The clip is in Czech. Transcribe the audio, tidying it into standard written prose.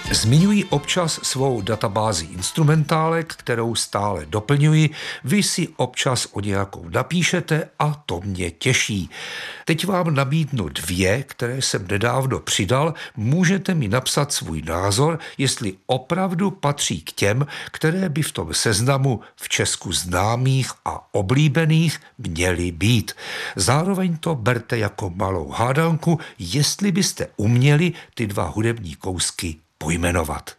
Zmiňuji občas svou databázi instrumentálek, kterou stále doplňuji, vy si občas o nějakou napíšete a to mě těší. Teď vám nabídnu 2, které jsem nedávno přidal, můžete mi napsat svůj názor, jestli opravdu patří k těm, které by v tom seznamu v Česku známých a oblíbených měly být. Zároveň to berte jako malou hádanku, jestli byste uměli ty 2 hudební kousky pojmenovat.